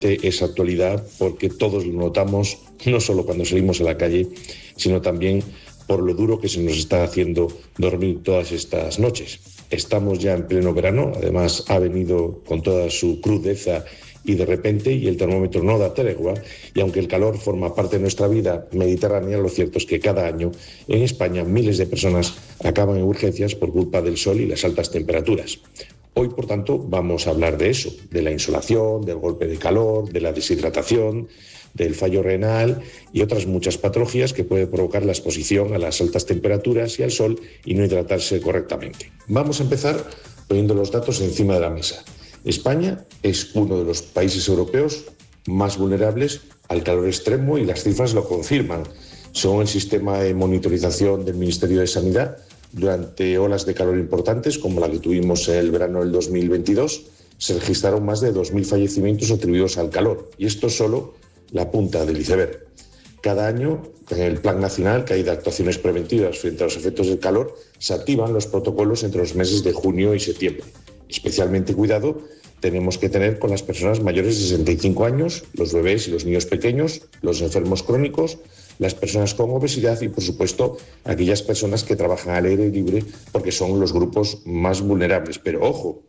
Es actualidad porque todos lo notamos, no solo cuando salimos a la calle, sino también por lo duro que se nos está haciendo dormir todas estas noches. Estamos ya en pleno verano, además ha venido con toda su crudeza y de repente, y el termómetro no da tregua, y aunque el calor forma parte de nuestra vida mediterránea, lo cierto es que cada año en España miles de personas acaban en urgencias por culpa del sol y las altas temperaturas. Hoy, por tanto, vamos a hablar de eso, de la insolación, del golpe de calor, de la deshidratación, del fallo renal y otras muchas patologías que puede provocar la exposición a las altas temperaturas y al sol y no hidratarse correctamente. Vamos a empezar poniendo los datos encima de la mesa. España es uno de los países europeos más vulnerables al calor extremo y las cifras lo confirman. Según el sistema de monitorización del Ministerio de Sanidad, durante olas de calor importantes, como la que tuvimos en el verano del 2022, se registraron más de 2.000 fallecimientos atribuidos al calor. Y esto es solo la punta del iceberg. Cada año, en el Plan Nacional, que hay de actuaciones preventivas frente a los efectos del calor, se activan los protocolos entre los meses de junio y septiembre. Especialmente cuidado tenemos que tener con las personas mayores de 65 años, los bebés y los niños pequeños, los enfermos crónicos, las personas con obesidad y, por supuesto, aquellas personas que trabajan al aire libre porque son los grupos más vulnerables. Pero ojo,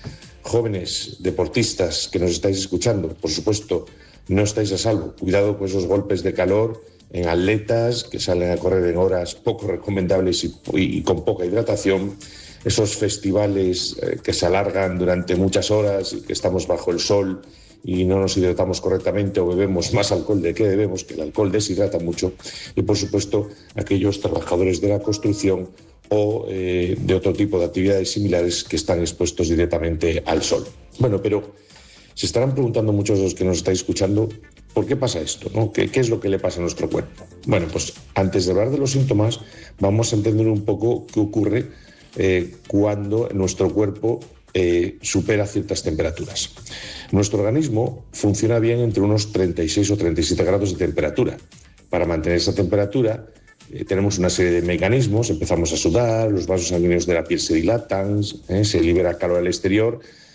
jóvenes deportistas que nos estáis escuchando, por supuesto, no estáis a salvo. Cuidado con esos golpes de calor en atletas que salen a correr en horas poco recomendables y con poca hidratación, esos festivales que se alargan durante muchas horas y que estamos bajo el sol y no nos hidratamos correctamente o bebemos más alcohol de que debemos, que el alcohol deshidrata mucho, y por supuesto aquellos trabajadores de la construcción o de otro tipo de actividades similares que están expuestos directamente al sol. Bueno, pero se estarán preguntando muchos de los que nos estáis escuchando, ¿por qué pasa esto, ¿no? ¿Qué es lo que le pasa a nuestro cuerpo? Bueno, pues antes de hablar de los síntomas, vamos a entender un poco qué ocurre cuando nuestro cuerpo supera ciertas temperaturas. Nuestro organismo funciona bien entre unos 36 o 37 grados de temperatura. Para mantener esa temperatura tenemos una serie de mecanismos, empezamos a sudar, los vasos sanguíneos de la piel se dilatan, se libera calor al exterior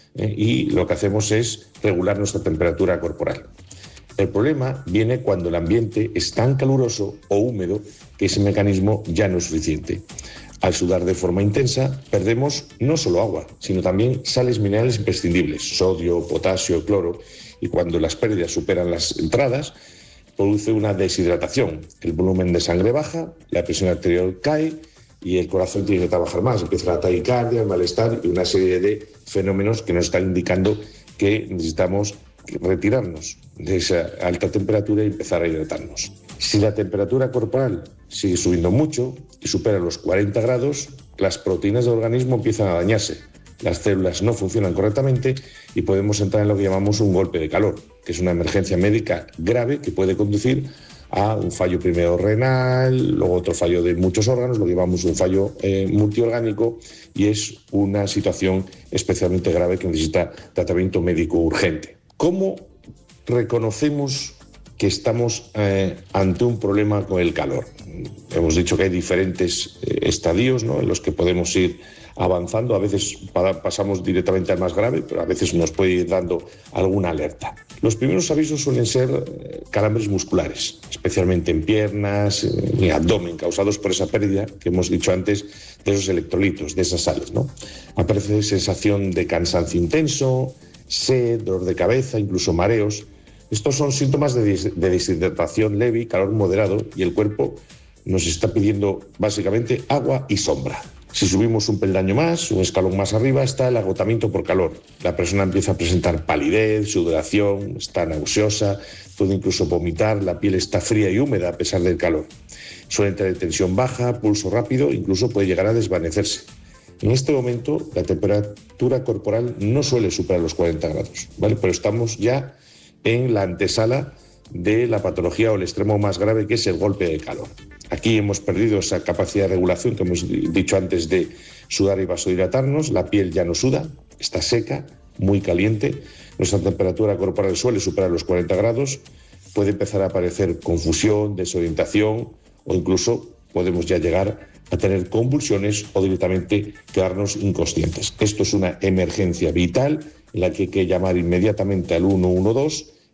y lo que hacemos es regular nuestra temperatura corporal. El problema viene cuando el ambiente es tan caluroso o húmedo que ese mecanismo ya no es suficiente. Al sudar de forma intensa, perdemos no solo agua, sino también sales minerales imprescindibles, sodio, potasio, cloro, y cuando las pérdidas superan las entradas, produce una deshidratación. El volumen de sangre baja, la presión arterial cae y el corazón tiene que trabajar más. Empieza la taquicardia, el malestar y una serie de fenómenos que nos están indicando que necesitamos retirarnos de esa alta temperatura y empezar a hidratarnos. Si la temperatura corporal sigue subiendo mucho y supera los 40 grados, las proteínas del organismo empiezan a dañarse, las células no funcionan correctamente y podemos entrar en lo que llamamos un golpe de calor, que es una emergencia médica grave que puede conducir a un fallo primero renal, luego otro fallo de muchos órganos, lo que llamamos un fallo multiorgánico, y es una situación especialmente grave que necesita tratamiento médico urgente. ¿Cómo reconocemos que estamos ante un problema con el calor? Hemos dicho que hay diferentes estadios, ¿no?, en los que podemos ir avanzando. A veces pasamos directamente al más grave, pero a veces nos puede ir dando alguna alerta. Los primeros avisos suelen ser calambres musculares, especialmente en piernas y abdomen, causados por esa pérdida que hemos dicho antes de esos electrolitos, de esas sales, ¿no? Aparece sensación de cansancio intenso, sed, dolor de cabeza, incluso mareos. Estos son síntomas de deshidratación leve y calor moderado, y el cuerpo nos está pidiendo básicamente agua y sombra. Si subimos un peldaño más, un escalón más arriba, está el agotamiento por calor. La persona empieza a presentar palidez, sudoración, está nauseosa, puede incluso vomitar, la piel está fría y húmeda a pesar del calor. Suele tener tensión baja, pulso rápido, incluso puede llegar a desvanecerse. En este momento, la temperatura corporal no suele superar los 40 grados, ¿vale? Pero estamos ya en la antesala de la patología o el extremo más grave, que es el golpe de calor. Aquí hemos perdido esa capacidad de regulación que hemos dicho antes de sudar y vasodilatarnos. La piel ya no suda, está seca, muy caliente. Nuestra temperatura corporal suele superar los 40 grados. Puede empezar a aparecer confusión, desorientación, o incluso podemos ya llegar a tener convulsiones o directamente quedarnos inconscientes. Esto es una emergencia vital en la que hay que llamar inmediatamente al 112